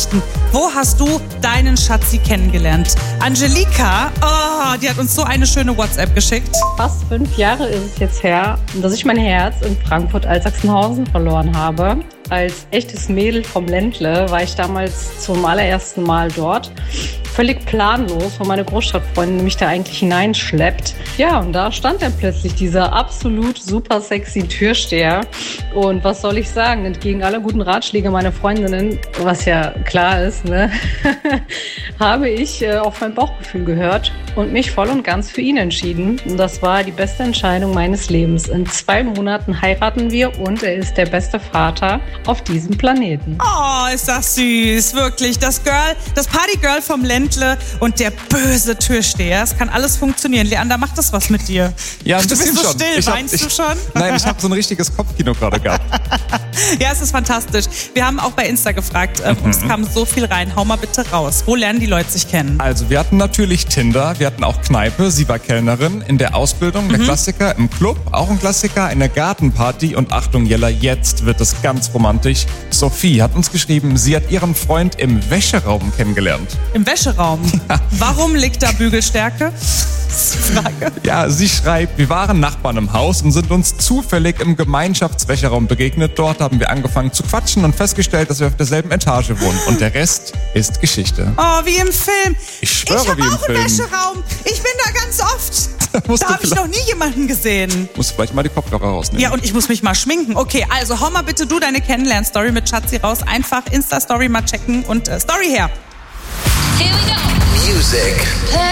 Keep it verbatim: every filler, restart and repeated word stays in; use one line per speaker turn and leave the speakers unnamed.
berichten. Wo hast du deinen Schatzi kennengelernt? Angelika, oh, die hat uns so eine schöne WhatsApp geschickt.
Fast fünf Jahre ist es jetzt her, dass ich mein Herz in Frankfurt-Altsachsenhausen verloren habe. Als echtes Mädel vom Ländle war ich damals zum allerersten Mal dort. Völlig planlos, wo meine Großstadtfreundin mich da eigentlich hineinschleppt. Ja, und da stand dann plötzlich dieser absolut super sexy Türsteher. Und was soll ich sagen? Entgegen aller guten Ratschläge meiner Freundinnen, was ja klar ist, ne, habe ich äh, auf mein Bauchgefühl gehört und mich voll und ganz für ihn entschieden. Und das war die beste Entscheidung meines Lebens. In zwei Monaten heiraten wir und er ist der beste Vater auf diesem Planeten.
Oh, ist das süß, wirklich. Das Girl, das Partygirl vom Ländle und der böse Türsteher. Es kann alles funktionieren. Leander, macht das was mit dir?
Ja, ein
du
bisschen
bist so
schon.
still,
Ich hab,
weinst
ich,
du schon?
Nein, ich habe so ein richtiges Kopfkino gerade gehabt.
Ja, es ist fantastisch. Wir haben auch bei Insta gefragt, ähm, mhm. es kam so viel rein. Hau mal bitte raus. Wo lernen die Leute sich kennen?
Also wir hatten natürlich Tinder, wir hatten auch Kneipe, sie war Kellnerin, in der Ausbildung, der mhm. Klassiker, im Club, auch ein Klassiker, in der Gartenparty und Achtung Jella, jetzt wird es ganz romantisch. Sophie hat uns geschrieben, sie hat ihren Freund im Wäscheraum kennengelernt.
Im Wäscheraum? Ja. Warum liegt da Bügelstärke? Frage.
Ja, sie schreibt, wir waren Nachbarn im Haus und sind uns zufällig im Gemeinschaftswäscheraum begegnet. Dort haben wir angefangen zu quatschen und festgestellt, dass wir auf derselben Etage wohnen. Und der Rest ist Geschichte.
Oh, wie im Film.
Ich schwöre,
ich
wie im
auch
Film.
einen Wäscheraum. Ich bin da ganz oft. Da, da habe ich noch nie jemanden gesehen.
Musst du vielleicht mal die Kopfhörer rausnehmen.
Ja, und ich muss mich mal schminken. Okay, also hau mal bitte du deine Kennenlern-Story mit Schatzi raus. Einfach Insta-Story mal checken und äh, Story her.
Here we go. Music.